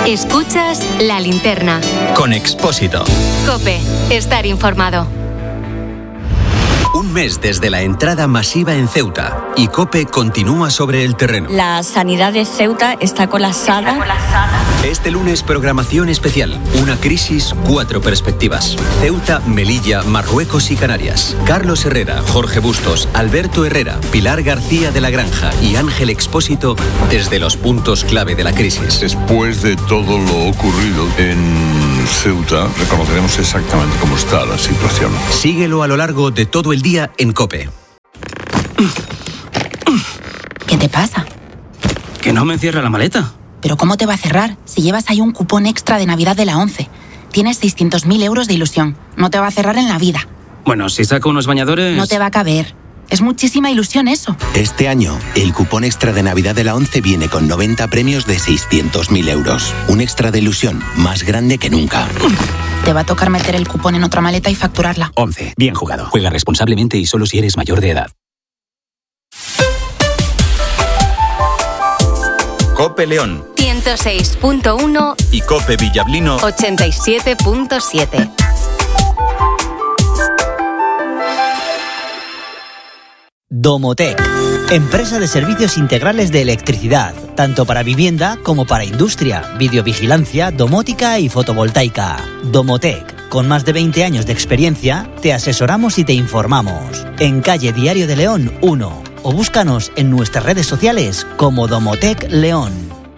Escuchas La Linterna. Con Expósito. COPE. Estar informado. Un mes desde la entrada masiva en Ceuta y COPE continúa sobre el terreno. La sanidad de Ceuta está colapsada. Este lunes, programación especial. Una crisis, 4 perspectivas. Ceuta, Melilla, Marruecos y Canarias. Carlos Herrera, Jorge Bustos, Alberto Herrera, Pilar García de la Granja y Ángel Expósito desde los puntos clave de la crisis. Después de todo lo ocurrido en Ceuta, reconoceremos exactamente cómo está la situación. Síguelo a lo largo de todo el día en COPE. ¿Qué te pasa? Que no me cierra la maleta. ¿Pero cómo te va a cerrar si llevas ahí un cupón extra de Navidad de la ONCE? Tienes 600.000 euros de ilusión. No te va a cerrar en la vida. Bueno, si saco unos bañadores... No te va a caber. Es muchísima ilusión eso. Este año, el cupón extra de Navidad de la ONCE viene con 90 premios de 600.000 euros. Un extra de ilusión más grande que nunca. Te va a tocar meter el cupón en otra maleta y facturarla. ONCE. Bien jugado. Juega responsablemente y solo si eres mayor de edad. COPE León 106.1 y COPE Villablino 87.7. Domotec, empresa de servicios integrales de electricidad, tanto para vivienda como para industria, videovigilancia, domótica y fotovoltaica. Domotec, con más de 20 años de experiencia, te asesoramos y te informamos. En calle Diario de León 1 o búscanos en nuestras redes sociales como Domotec León.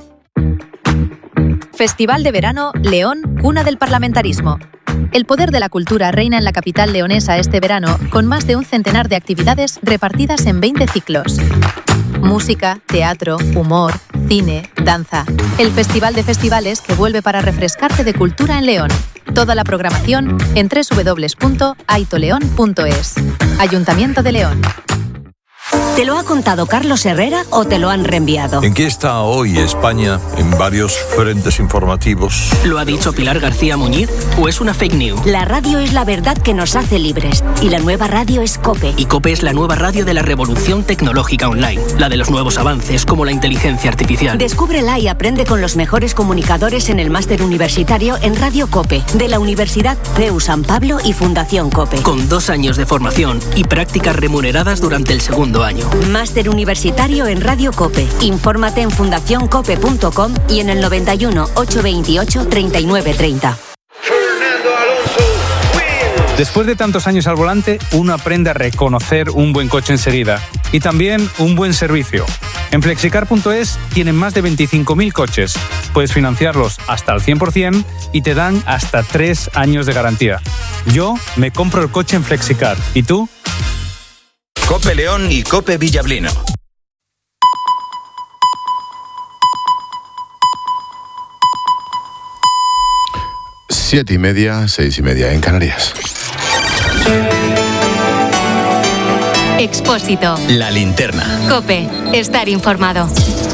Festival de Verano León, cuna del parlamentarismo. El poder de la cultura reina en la capital leonesa este verano, con más de un centenar de actividades repartidas en 20 ciclos. Música, teatro, humor, cine, danza. El Festival de Festivales que vuelve para refrescarte de cultura en León. Toda la programación en www.aitoleon.es. Ayuntamiento de León. ¿Te lo ha contado Carlos Herrera o te lo han reenviado? ¿En qué está hoy España en varios frentes informativos? ¿Lo ha dicho Pilar García Muñiz o es una fake news? La radio es la verdad que nos hace libres y la nueva radio es COPE. Y COPE es la nueva radio de la revolución tecnológica online, la de los nuevos avances como la inteligencia artificial. Descúbrela y aprende con los mejores comunicadores en el máster universitario en Radio COPE de la Universidad CEU San Pablo y Fundación COPE. Con 2 años de formación y prácticas remuneradas durante el segundo año. Máster universitario en Radio COPE. Infórmate en fundacioncope.com y en el 91 828 3930. Después de tantos años al volante, uno aprende a reconocer un buen coche enseguida y también un buen servicio. En Flexicar.es tienen más de 25.000 coches. Puedes financiarlos hasta al 100% y te dan hasta 3 años de garantía. Yo me compro el coche en Flexicar. ¿Y tú? COPE León y COPE Villablino. Siete y media, 6:30 en Canarias. Expósito. La Linterna. COPE. Estar informado.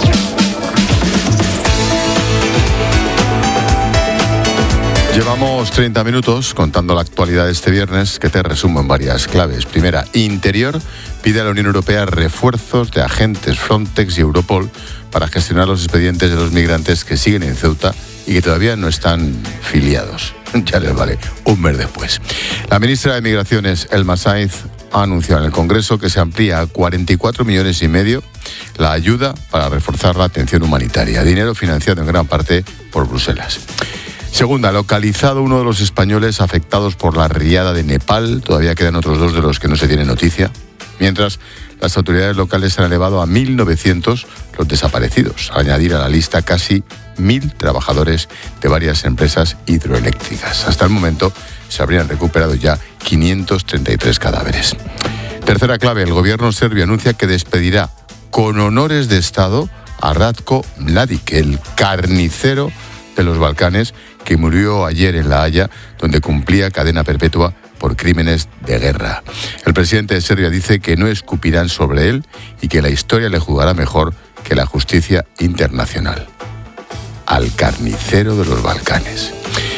Llevamos 30 minutos contando la actualidad de este viernes, que te resumo en varias claves. Primera, Interior pide a la Unión Europea refuerzos de agentes Frontex y Europol para gestionar los expedientes de los migrantes que siguen en Ceuta y que todavía no están filiados. Ya les vale un mes después. La ministra de Migraciones, Elma Sainz, ha anunciado en el Congreso que se amplía a 44,5 millones la ayuda para reforzar la atención humanitaria, dinero financiado en gran parte por Bruselas. Segunda, localizado uno de los españoles afectados por la riada de Nepal. Todavía quedan otros 2 de los que no se tiene noticia. Mientras, las autoridades locales han elevado a 1.900 los desaparecidos, al añadir a la lista casi 1.000 trabajadores de varias empresas hidroeléctricas. Hasta el momento se habrían recuperado ya 533 cadáveres. Tercera clave, el gobierno serbio anuncia que despedirá con honores de Estado a Ratko Mladic, el carnicero de los Balcanes, que murió ayer en La Haya, donde cumplía cadena perpetua por crímenes de guerra. El presidente de Serbia dice que no escupirán sobre él y que la historia le juzgará mejor que la justicia internacional. Al carnicero de los Balcanes.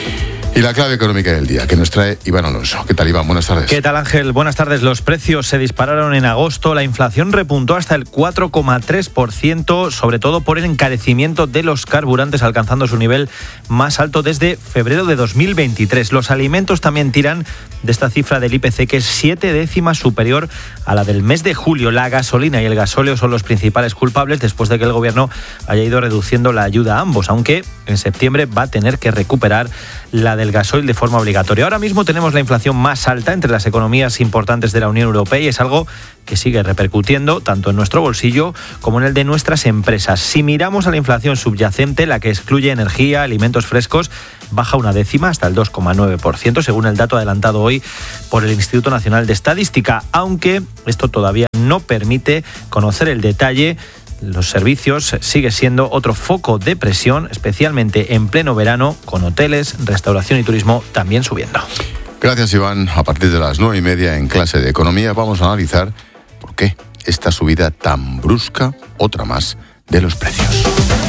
Y la clave económica del día, que nos trae Iván Alonso. ¿Qué tal, Iván? Buenas tardes. ¿Qué tal, Ángel? Buenas tardes. Los precios se dispararon en agosto. La inflación repuntó hasta el 4,3%, sobre todo por el encarecimiento de los carburantes, alcanzando su nivel más alto desde febrero de 2023. Los alimentos también tiran de esta cifra del IPC, que es 7 décimas superior a la del mes de julio. La gasolina y el gasóleo son los principales culpables, después de que el gobierno haya ido reduciendo la ayuda a ambos, aunque en septiembre va a tener que recuperar la del gasoil de forma obligatoria. Ahora mismo tenemos la inflación más alta entre las economías importantes de la Unión Europea y es algo que sigue repercutiendo tanto en nuestro bolsillo como en el de nuestras empresas. Si miramos a la inflación subyacente, la que excluye energía, alimentos frescos, baja una décima hasta el 2,9%, según el dato adelantado hoy por el Instituto Nacional de Estadística, aunque esto todavía no permite conocer el detalle. Los servicios sigue siendo otro foco de presión, especialmente en pleno verano, con hoteles, restauración y turismo también subiendo. Gracias, Iván. A partir de las 9:30 en Clase de Economía vamos a analizar por qué esta subida tan brusca, otra más, de los precios.